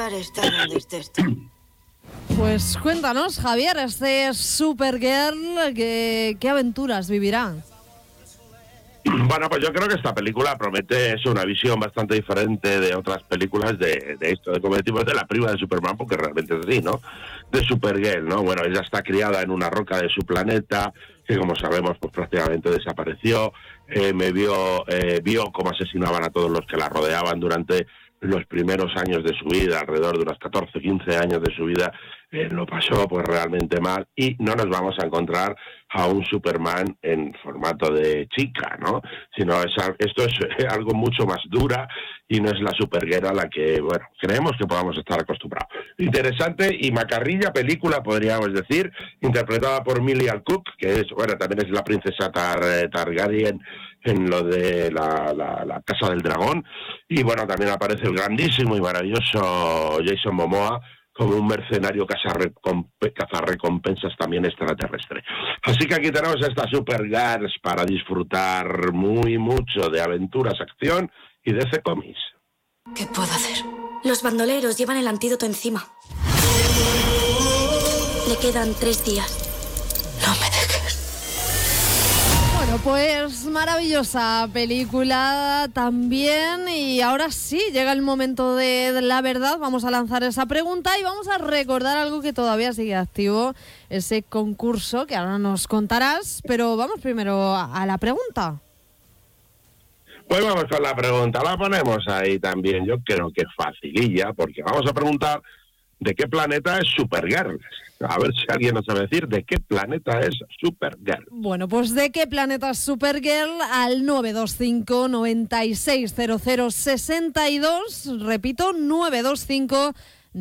dejar estar donde estés tú. Pues cuéntanos, Javier, este Supergirl, ¿qué aventuras vivirá? Bueno, pues yo creo que esta película promete una visión bastante diferente de otras películas de esto, de como decimos, de la prima de Superman, porque realmente es así, ¿no? De Supergirl, ¿no? Bueno, ella está criada en una roca de su planeta, que como sabemos, pues prácticamente desapareció, vio cómo asesinaban a todos los que la rodeaban durante los primeros años de su vida, alrededor de unos 14, 15 años de su vida, lo pasó pues realmente mal, y no nos vamos a encontrar a un Superman en formato de chica, ¿no? Sino esto es algo mucho más dura y no es la Supergirl a la que, bueno, creemos que podamos estar acostumbrados. Interesante y macarrilla película, podríamos decir, interpretada por Emilia Clarke, que es, bueno, también es la princesa Targaryen en lo de la Casa del Dragón, y bueno, también aparece el grandísimo y maravilloso Jason Momoa como un mercenario cazarrecompensas también extraterrestre. Así que aquí tenemos esta Supergirls para disfrutar mucho de aventuras, acción y de DC Comics. ¿Qué puedo hacer? Los bandoleros llevan el antídoto encima. Le quedan 3 días. No me dejes. Bueno, pues maravillosa película también, y ahora sí, llega el momento de la verdad. Vamos a lanzar esa pregunta y vamos a recordar algo que todavía sigue activo, ese concurso que ahora nos contarás, pero vamos primero a la pregunta. Pues vamos con la pregunta, la ponemos ahí también, yo creo que facililla, porque vamos a preguntar ¿de qué planeta es Supergirl? A ver si alguien nos sabe decir de qué planeta es Supergirl. Bueno, pues ¿de qué planeta es Supergirl? Al 925 960062, repito, 925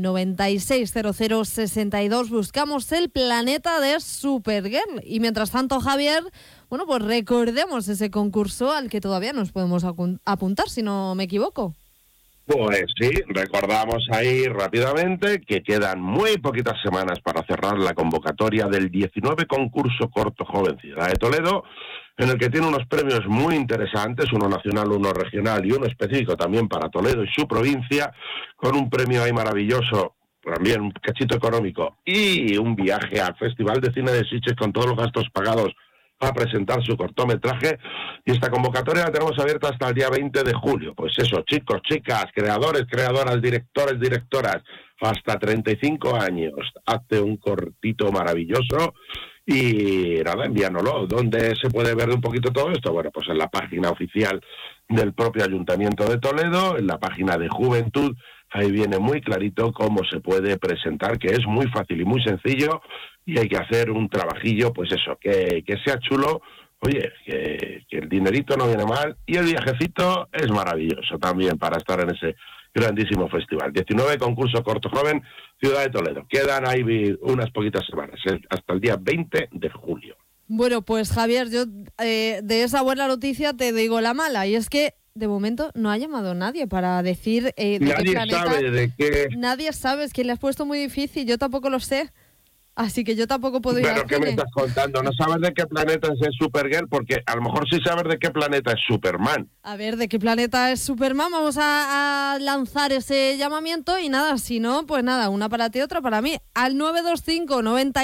960062, buscamos el planeta de Supergirl. Y mientras tanto, Javier, bueno, pues recordemos ese concurso al que todavía nos podemos apuntar, si no me equivoco. Pues sí, recordamos ahí rápidamente que quedan muy poquitas semanas para cerrar la convocatoria del 19 concurso Corto Joven Ciudad de Toledo, en el que tiene unos premios muy interesantes, uno nacional, uno regional y uno específico también para Toledo y su provincia, con un premio ahí maravilloso, también un cachito económico, y un viaje al Festival de Cine de Sitges con todos los gastos pagados a presentar su cortometraje. Y esta convocatoria la tenemos abierta hasta el día 20 de julio. Pues eso, chicos, chicas, creadores, creadoras, directores, directoras, hasta 35 años. Hazte un cortito maravilloso y nada, envíanoslo. ¿Dónde se puede ver un poquito todo esto? Bueno, pues en la página oficial del propio Ayuntamiento de Toledo, en la página de Juventud. Ahí viene muy clarito cómo se puede presentar, que es muy fácil y muy sencillo, y hay que hacer un trabajillo, pues eso, que sea chulo, oye, que el dinerito no viene mal, y el viajecito es maravilloso también para estar en ese grandísimo festival. 19 concurso Corto Joven, Ciudad de Toledo. Quedan ahí unas poquitas semanas, hasta el día 20 de julio. Bueno, pues Javier, yo de esa buena noticia te digo la mala, y es que de momento no ha llamado nadie para decir de nadie qué planeta. Sabe de qué. Nadie sabe, es que le has puesto muy difícil, yo tampoco lo sé. Así que yo tampoco puedo ir al ¿Pero qué cine. me estás contando? ¿No sabes de qué planeta es Supergirl? Porque a lo mejor sí sabes de qué planeta es Superman. A ver, ¿de qué planeta es Superman? Vamos a lanzar ese llamamiento y nada, si no, pues nada, una para ti, otra para mí. Al 925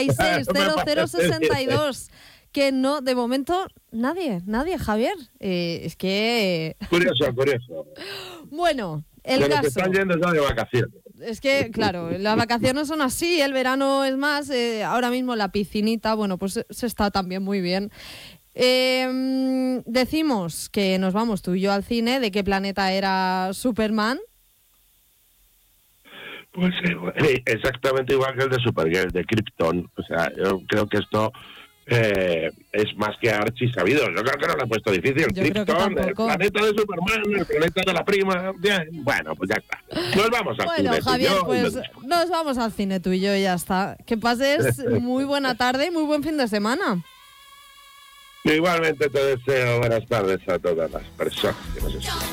960062. Que no, de momento, nadie, Javier. Es que... Curioso. Bueno, el Pero caso... que están yendo ya de vacaciones. Es que, claro, las vacaciones son así, el verano es más, ahora mismo la piscinita, bueno, pues se está también muy bien. Decimos que nos vamos tú y yo al cine, ¿de qué planeta era Superman? Pues exactamente igual que el de Supergirl, de Krypton. O sea, yo creo que esto es más que archi sabido. Yo creo que no lo he puesto difícil. Krypton, el planeta de Superman, el planeta de la prima. Bien, bueno, pues ya está. Nos vamos al cine. Bueno, Javier, pues nos vamos al cine tú y yo y ya está. Que pases muy buena tarde y muy buen fin de semana. Igualmente te deseo buenas tardes a todas las personas que nos escuchan.